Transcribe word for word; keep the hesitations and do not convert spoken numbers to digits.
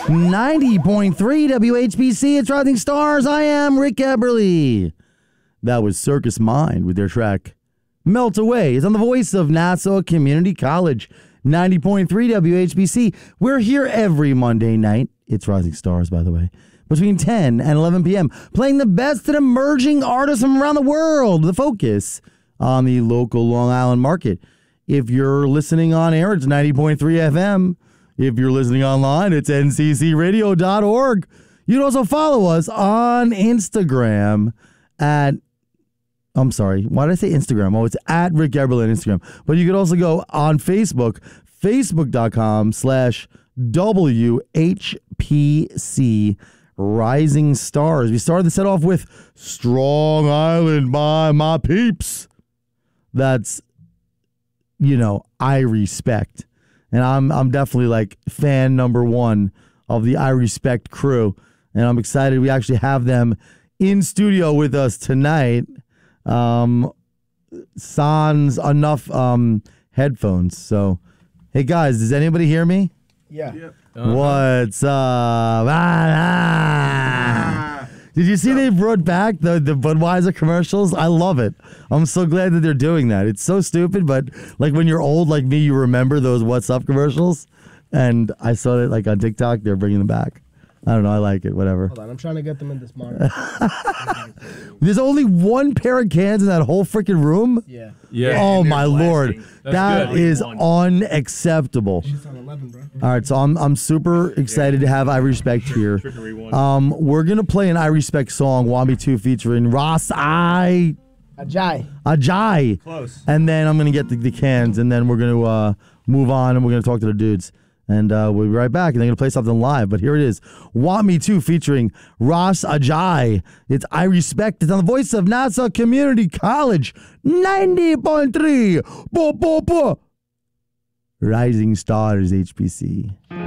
ninety point three W H B C. It's Rising Stars. I am Rick Eberly. That was Circus Mind with their track Melt Away. It's on the voice of Nassau Community College. ninety point three W H B C. We're here every Monday night. It's Rising Stars, by the way. Between ten and eleven p.m. Playing the best and emerging artists from around the world. The focus on the local Long Island market. If you're listening on air, it's ninety point three F M. If you're listening online, it's N C C radio dot org. You can also follow us on Instagram at, I'm sorry, why did I say Instagram? Oh, it's at Rick Eberly on Instagram. But you can also go on Facebook, facebook.com slash WHPC Rising Stars. We started the set off with Strong Island by my peeps. That's, you know, I respect. And I'm I'm definitely like fan number one of the I Respect crew. And I'm excited we actually have them in studio with us tonight. Um, sans enough um, headphones. So, hey guys, does anybody hear me? Yeah. Yep. Uh-huh. What's up? Ah, ah. Did you see they brought back the, the Budweiser commercials? I love it. I'm so glad that they're doing that. It's so stupid, but like when you're old like me, you remember those What's Up commercials. And I saw it like on TikTok. They're bringing them back. I don't know. I like it. Whatever. Hold on. I'm trying to get them in this monitor. There's only one pair of cans in that whole freaking room? Yeah. Yeah. Oh, my blasting. Lord. That's That good. is One. unacceptable. She's on eleven, bro. All right, so I'm I'm super excited to have I Respect here. Trickery one. Um, we're gonna play an I Respect song, Wambi two featuring Ross I Ajay. Ajay. Close. And then I'm gonna get the, the cans, and then we're gonna uh, move on, and we're gonna talk to the dudes, and uh, we'll be right back, and they're gonna play something live. But here it is, Want Me To featuring Ross Ajay. It's I Respect. It's on the voice of Nassau Community College, ninety point three. Bo bo bo. Rising Stars H P C.